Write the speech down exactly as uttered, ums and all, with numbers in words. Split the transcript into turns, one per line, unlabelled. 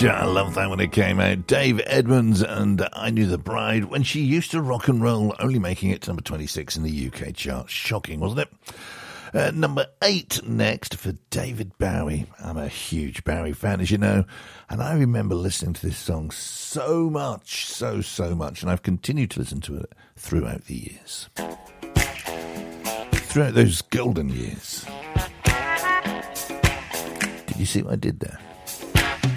I love that when it came out. Dave Edmunds and I Knew the Bride when she used to rock and roll, only making it to number twenty-six in the U K chart. Shocking, wasn't it? Uh, number eight next for David Bowie. I'm a huge Bowie fan, as you know, and I remember listening to this song so much, so, so much, and I've continued to listen to it throughout the years. Throughout those golden years. Did you see what I did there?